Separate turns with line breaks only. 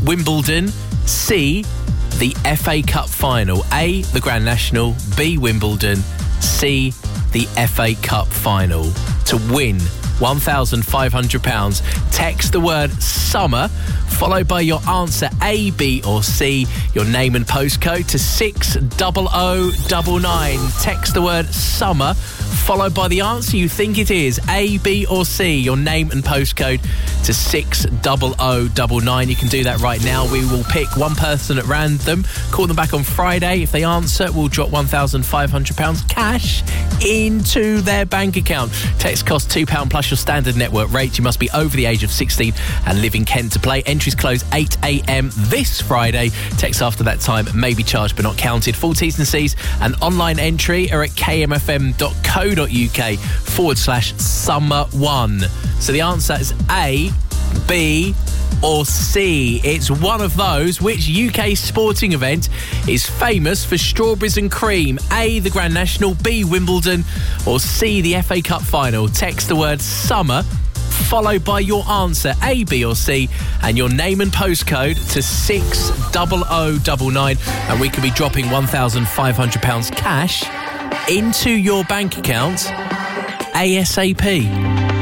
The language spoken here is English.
Wimbledon. C, the FA Cup final. A, the Grand National. B, Wimbledon. C, the FA Cup final. To win £1,500, text the word summer, followed by your answer A, B or C, your name and postcode to 60099. Text the word summer, followed by the answer you think it is, A, B or C, your name and postcode to 60099. You can do that right now. We will pick one person at random, call them back on Friday. If they answer, we'll drop £1,500 cash into their bank account. Text costs £2 plus your standard network rate. You must be over the age of 16 and live in Kent to play. Entries close 8 a.m. this Friday. Text after that time may be charged but not counted. Full T's and C's and online entry are at kmfm.co.uk/summer1. So the answer is A, B or C. It's one of those. Which UK sporting event is famous for strawberries and cream? A, the Grand National, B, Wimbledon, or C, the FA Cup final? Text the word summer, followed by your answer, A, B or C, and your name and postcode to 60099, and we could be dropping £1,500 cash into your bank account ASAP.